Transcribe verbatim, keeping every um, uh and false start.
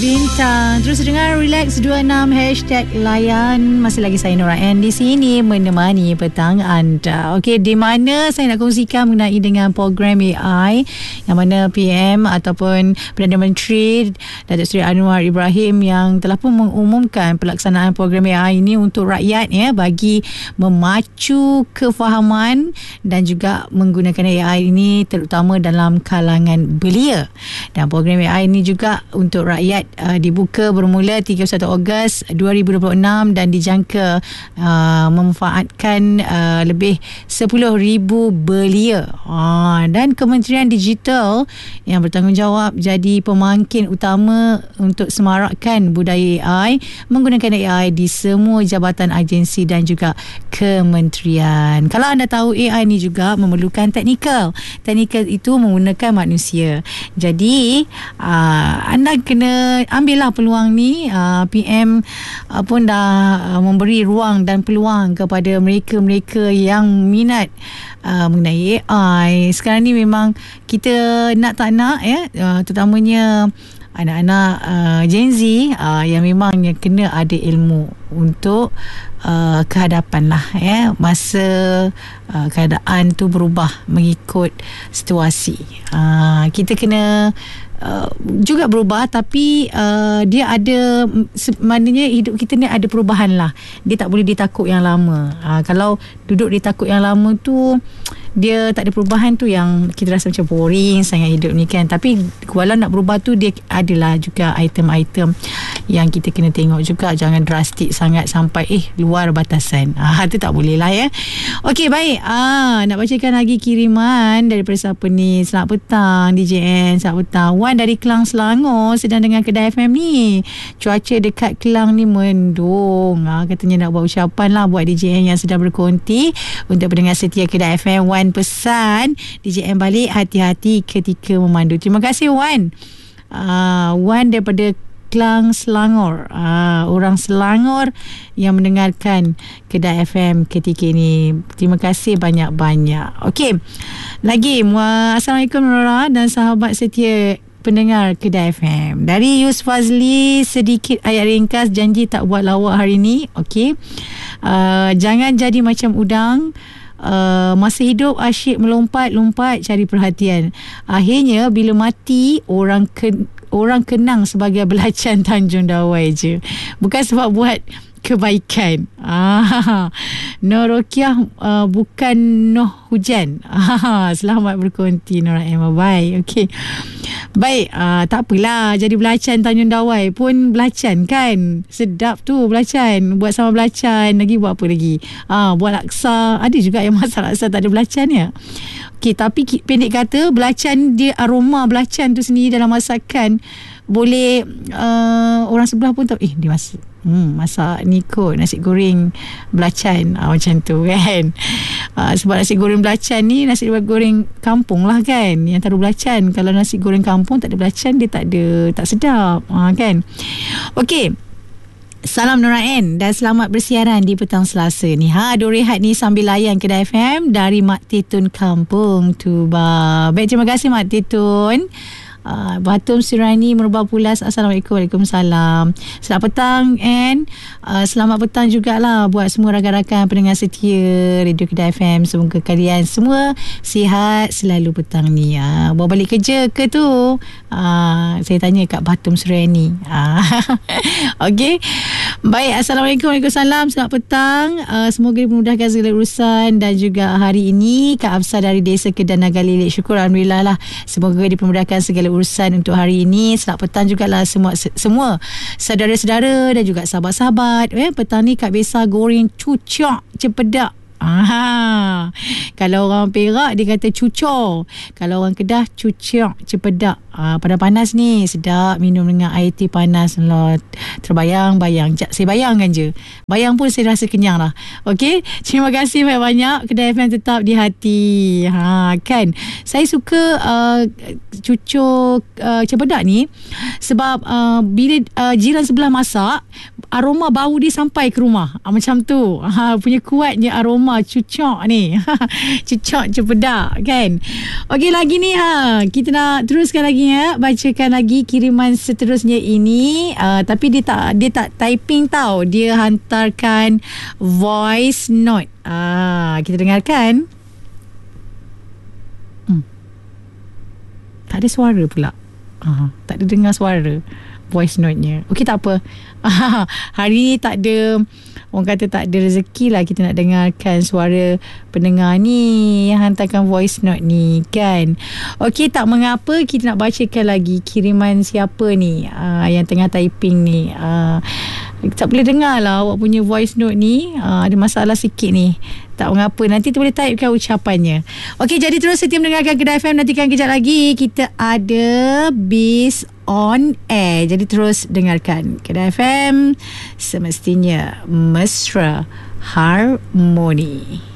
Bintang. Terus dengar Relax dua puluh enam hashtag layan. Masih lagi saya Nora N di sini menemani petang anda. Okey, di mana saya nak kongsikan mengenai dengan program A I yang mana P M ataupun Perdana Menteri Datuk Seri Anwar Ibrahim yang telah pun mengumumkan pelaksanaan program A I ini untuk rakyat, ya, bagi memacu kefahaman dan juga menggunakan A I ini terutama dalam kalangan belia. Dan program A I ini juga untuk rakyat Uh, dibuka bermula tiga puluh satu Ogos dua ribu dua puluh enam dan dijangka uh, memanfaatkan uh, lebih sepuluh ribu belia. Uh, dan Kementerian Digital yang bertanggungjawab jadi pemangkin utama untuk semarakkan budaya A I, menggunakan A I di semua jabatan agensi dan juga kementerian. Kalau anda tahu, A I ni juga memerlukan teknikal. Teknikal itu menggunakan manusia. Jadi uh, anda kena ambillah peluang ni. uh, P M uh, pun dah uh, memberi ruang dan peluang kepada mereka-mereka yang minat uh, mengenai A I. Sekarang ni memang kita nak tak nak, ya, uh, terutamanya anak-anak uh, Gen Z uh, yang memang yang kena ada ilmu untuk uh, kehadapan lah, ya. Masa uh, keadaan tu berubah mengikut situasi, uh, kita kena Uh, juga berubah, tapi uh, dia ada, maknanya hidup kita ni ada perubahan lah. Dia tak boleh ditakut yang lama. uh, Kalau duduk ditakut yang lama tu, dia tak ada perubahan tu yang kita rasa macam boring sangat hidup ni, kan. Tapi walau nak berubah tu, dia adalah juga item-item yang kita kena tengok juga. Jangan drastik sangat sampai eh luar batasan. Ah, tu tak boleh lah, ya. Okey, baik. Ah, nak bacakan lagi kiriman daripada siapa ni. Selamat petang D J N. Selamat petang Wan dari Kelang, Selangor, sedang dengar Kedah F M ni. Cuaca dekat Kelang ni mendung. Ah, katanya nak buat ucapan lah buat D J N yang sedang berkonti. Untuk pendengar setia Kedah F M, Wan pesan D J M balik hati-hati ketika memandu. Terima kasih, Wan. Uh, Wan daripada Kelang, Selangor. Uh, orang Selangor yang mendengarkan Kedah F M ketika ini. Terima kasih banyak-banyak. Okey. Lagi, uh, Assalamualaikum Nora dan sahabat setia pendengar Kedah F M. Dari Yus Fazli, sedikit ayat ringkas, janji tak buat lawak hari ni. Okey. Uh, jangan jadi macam udang. Uh, masa hidup asyik melompat-lompat cari perhatian. Akhirnya bila mati, orang ke, orang kenang sebagai belacan Tanjung Dawai je, bukan sebab buat kebaikan. Ah, Nur Rokiah uh, bukan Noh Hujan. Ah, selamat berkonti Nora M. Bye. Okey. Baik, uh, tak apalah, jadi belacan Tanjung Dawai pun belacan, kan. Sedap tu belacan. Buat sama belacan, lagi buat apa lagi? Ah, buat laksa. Ada juga yang masak laksa tak ada belacan, ya. Okey, tapi pendek kata, belacan dia, aroma belacan tu sendiri dalam masakan boleh uh, orang sebelah pun tahu, eh dia masak Hmm, masak ni kot nasi goreng belacan, ah, macam tu, kan. ah, Sebab nasi goreng belacan ni nasi goreng kampung lah, kan, yang taruh belacan. Kalau nasi goreng kampung tak ada belacan, dia tak ada, tak sedap, ah, kan. Okey, salam Nora N dan selamat bersiaran di petang Selasa ni. Ha, dua rehat ni sambil layan Kedah F M dari Mak Titun Kampung Tuba. Baik, terima kasih Mak Titun. Uh, Batum Sirani Merubah Pulas. Assalamualaikum. Waalaikumsalam. Selamat petang, and uh, selamat petang jugalah buat semua rakan-rakan pendengar setia Radio Kedah F M. Semoga kalian semua sihat selalu petang ni. uh, Bawa balik kerja ke tu? uh, Saya tanya kat Batum Sirani. uh, Okey, baik. Assalamualaikum. Waalaikumsalam. Selamat petang. uh, Semoga dimudahkan segala urusan. Dan juga hari ini Kak Afsah dari Desa Kedah Naga Lilik. Syukur, Alhamdulillah lah. Semoga dipermudahkan segala urusan untuk hari ini. Selamat petang jugalah semua semua saudara-saudara dan juga sahabat-sahabat. Eh, petang ni Kak Besa goreng cucuk cepedak. Aha. Kalau orang Perak dia kata cucur. Kalau orang Kedah cucuk cepedak. Ah, pada panas ni sedap minum dengan air teh panas lah. Terbayang-bayang. Saya bayangkan je. Bayang pun saya rasa kenyang lah. Okey, terima kasih banyak-banyak. Kedah F M tetap di hati. Ha, kan. Saya suka uh, cucuk uh, cepedak ni sebab uh, bila uh, jiran sebelah masak, aroma bau dia sampai ke rumah. Ah, macam tu. Ha, punya kuatnya aroma cucuk ni. Cucuk cepedak, kan. Okey, lagi ni ha, kita nak teruskan lagi ya, bacakan lagi kiriman seterusnya ini. Uh, tapi dia tak dia tak typing tau. Dia hantarkan voice note. Ah, kita dengarkan. Hmm. Tak ada suara pula. Ah, tak ada dengar suara voice note-nya. Okey, tak apa. Ah, hari ni tak ada, orang kata tak ada rezeki lah kita nak dengarkan suara pendengar ni yang hantarkan voice note ni kan. Okey, tak mengapa, kita nak bacakan lagi kiriman siapa ni uh, yang tengah typing ni. Uh, tak boleh dengar lah awak punya voice note ni. Uh, ada masalah sikit ni. Tak mengapa, nanti tu boleh typekan ucapannya. Okey, jadi terus setia mendengarkan Kedah F M. Nantikan kejap lagi kita ada Biz on Air. Jadi terus dengarkan Kedah F M, semestinya mesra harmoni.